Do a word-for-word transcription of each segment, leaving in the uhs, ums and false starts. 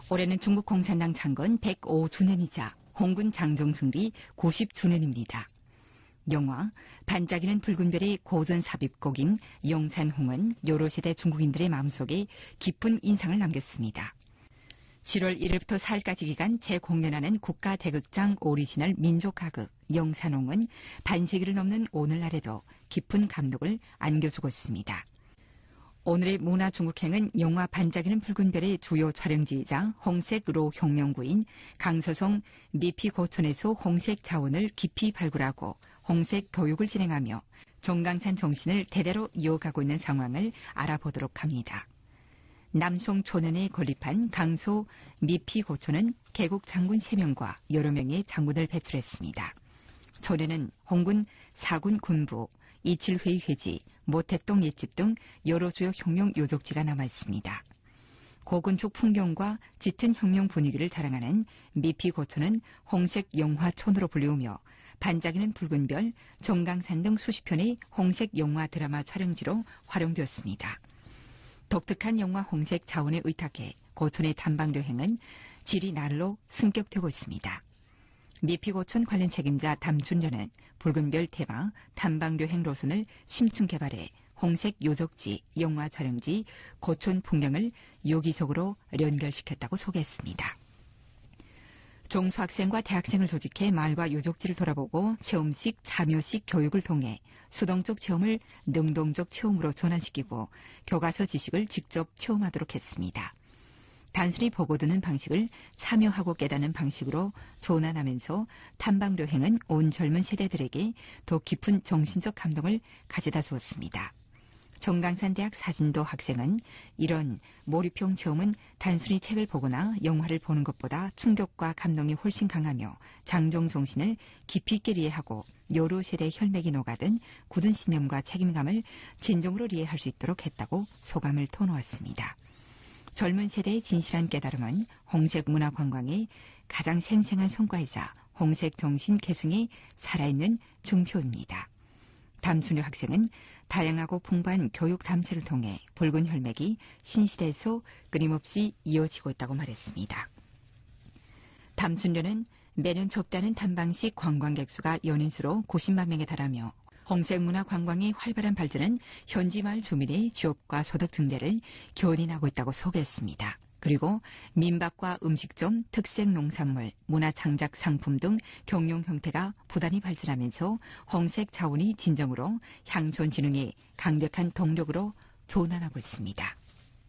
올해는 중국 공산당 창건 백오 주년이자 홍군 장정승리 구십 주년입니다. 영화 반짝이는 붉은 별의 고전 삽입곡인 영산홍은 여러 세대 중국인들의 마음속에 깊은 인상을 남겼습니다. 칠월 일일부터 사일까지 기간 재공연하는 국가대극장 오리지널 민족가극 영산홍은 반세기를 넘는 오늘날에도 깊은 감독을 안겨주고 있습니다. 오늘의 문화중국행은 영화 반짝이는 붉은 별의 주요 촬영지이자 홍색로 혁명구인 강서성 미피고촌에서 홍색 자원을 깊이 발굴하고 홍색 교육을 진행하며 종강산 정신을 대대로 이어가고 있는 상황을 알아보도록 합니다. 남송 초년에 건립한 강서 미피고촌은 개국 장군 세 명과 여러 명의 장군을 배출했습니다. 초년은 홍군 사군 군부, 이칠회의 회지, 모택동 옛집 등 여러 주요 혁명 요족지가 남아있습니다. 고건축 풍경과 짙은 혁명 분위기를 자랑하는 미피고촌은 홍색 영화촌으로 불리우며 반짝이는 붉은 별, 종강산 등 수십 편의 홍색 영화 드라마 촬영지로 활용되었습니다. 독특한 영화 홍색 자원에 의탁해 고촌의 탐방여행은 질이 날로 승격되고 있습니다. 미피고촌 관련 책임자 담춘련은 붉은별 테마 탐방여행 노선을 심층 개발해 홍색 요적지, 영화 촬영지, 고촌 풍경을 요기적으로 연결시켰다고 소개했습니다. 중수학생과 대학생을 조직해 마을과 요적지를 돌아보고 체험식, 참여식 교육을 통해 수동적 체험을 능동적 체험으로 전환시키고 교과서 지식을 직접 체험하도록 했습니다. 단순히 보고 듣는 방식을 참여하고 깨닫는 방식으로 전환하면서 탐방여행은 온 젊은 세대들에게 더 깊은 정신적 감동을 가져다 주었습니다. 종강산대학 사진도 학생은 이런 몰입형 체험은 단순히 책을 보거나 영화를 보는 것보다 충격과 감동이 훨씬 강하며 장정 정신을 깊이 있게 이해하고 여러 세대의 혈맥이 녹아든 굳은 신념과 책임감을 진정으로 이해할 수 있도록 했다고 소감을 터놓았습니다. 젊은 세대의 진실한 깨달음은 홍색 문화 관광의 가장 생생한 성과이자 홍색 정신 계승의 살아있는 증표입니다. 담춘효 학생은 다양하고 풍부한 교육 담체를 통해 붉은 혈맥이 신시대에서 끊임없이 이어지고 있다고 말했습니다. 담춘효는 매년 접대하는 탐방식 관광객 수가 연인 수로 구십만 명에 달하며 홍색 문화 관광의 활발한 발전은 현지 마을 주민의 취업과 소득 증대를 견인하고 있다고 소개했습니다. 그리고 민박과 음식점, 특색 농산물, 문화창작 상품 등 경영 형태가 부단히 발전하면서 홍색 자원이 진정으로 향촌 진흥의 강력한 동력으로 전환하고 있습니다.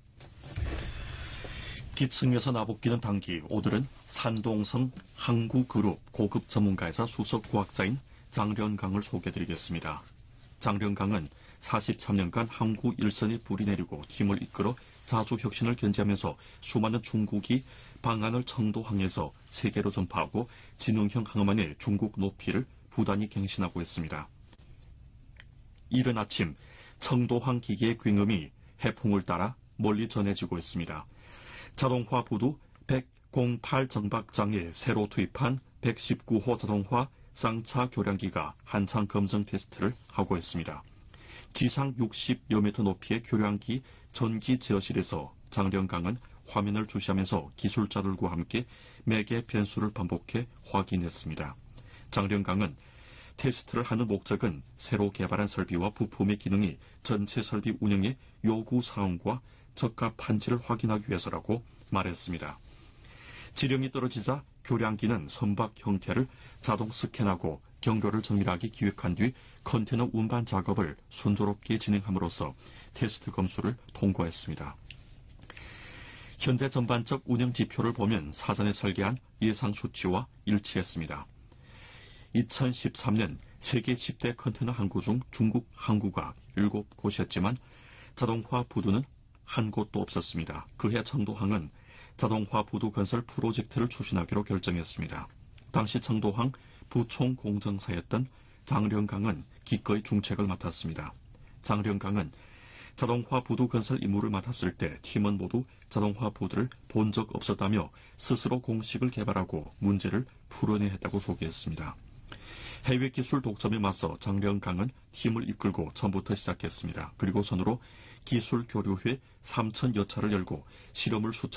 기층에서 나복기는 단기, 오늘은 산동성 항구그룹 고급 전문가이자 수석 과학자인 장련강을 소개해드리겠습니다. 장련강은 사십삼 년간 항구 일선에 불이 내리고 팀을 이끌어 자주 혁신을 견지하면서 수많은 중국이 방안을 청도항에서 세계로 전파하고 진흥형 항만의 중국 높이를 부단히 갱신하고 있습니다. 이른 아침 청도항 기계의 굉음이 해풍을 따라 멀리 전해지고 있습니다. 자동화 부두 백팔 정박장에 새로 투입한 백십구 호 자동화 쌍차 교량기가 한창 검증 테스트를 하고 있습니다. 지상 육십여 미터 높이의 교량기 전기 제어실에서 장련강은 화면을 주시하면서 기술자들과 함께 매개 변수를 반복해 확인했습니다. 장련강은 테스트를 하는 목적은 새로 개발한 설비와 부품의 기능이 전체 설비 운영의 요구 사항과 적합한지를 확인하기 위해서라고 말했습니다. 지령이 떨어지자 교량기는 선박 형태를 자동 스캔하고 경로를 정밀하게 기획한 뒤 컨테이너 운반 작업을 순조롭게 진행함으로써 테스트 검수를 통과했습니다. 현재 전반적 운영 지표를 보면 사전에 설계한 예상 수치와 일치했습니다. 이천십삼 년 세계 십 대 컨테이너 항구 중 중국 항구가 일곱 곳이었지만 자동화 부두는 한 곳도 없었습니다. 그해 청도항은 자동화 부두 건설 프로젝트를 추진하기로 결정했습니다. 당시 청도항 부총 공정사였던 장련강은 기꺼이 중책을 맡았습니다. 장련강은 자동화 부두 건설 임무를 맡았을 때 팀원 모두 자동화 부두를 본 적 없었다며 스스로 공식을 개발하고 문제를 풀어내야 했다고 소개했습니다. 해외 기술 독점에 맞서 장련강은 팀을 이끌고 처음부터 시작했습니다. 그리고 선으로 기술 교류회 삼천여 차를 열고 실험을 수천